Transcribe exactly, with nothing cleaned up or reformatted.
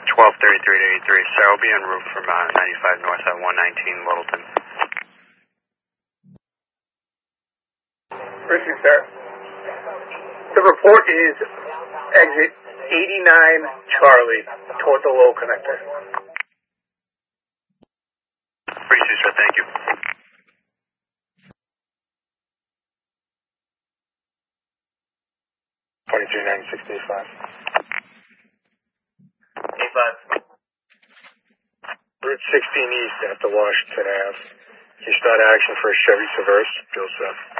twelve thirty-three to eighty-three. Sir, I'll be en route from uh, ninety-five north at one nineteen Littleton. Richard, sir. The report is exit eighty-nine Charlie toward the low connector. Appreciate it, sir. Thank you. twenty-two nine sixty-five. eighty-five. Route sixteen East after Washington Ave. You start action for a Chevy Traverse. Feel set.